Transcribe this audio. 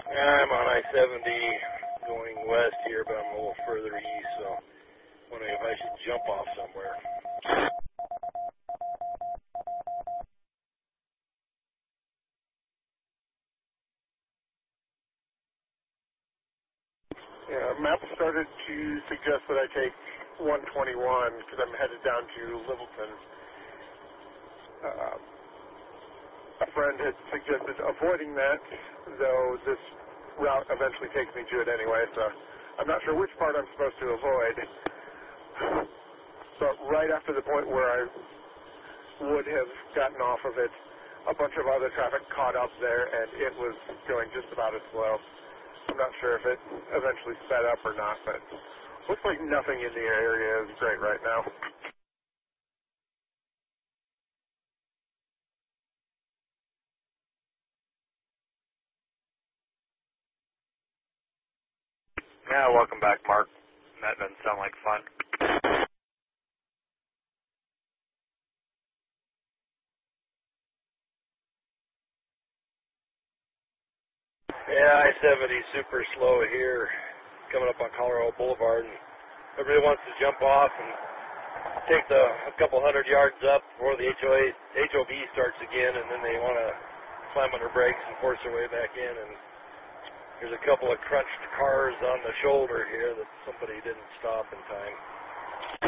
I'm on I-70 going west here, but I'm a little further east, so wondering if I should jump off somewhere. Yeah, maps started to suggest that I take 121 because I'm headed down to Littleton. A friend had suggested avoiding that, though this route eventually takes me to it anyway, so I'm not sure which part I'm supposed to avoid. But right after the point where I would have gotten off of it, a bunch of other traffic caught up there, and it was going just about as slow. I'm not sure if it eventually sped up or not, but looks like nothing in the area is great right now. Yeah, welcome back, Mark. That doesn't sound like fun. Yeah, I-70 super slow here, coming up on Colorado Boulevard, and everybody wants to jump off and take a couple 100 yards up before the HOV starts again, and then they want to slam on their brakes and force their way back in, and there's a couple of crunched cars on the shoulder here that somebody didn't stop in time.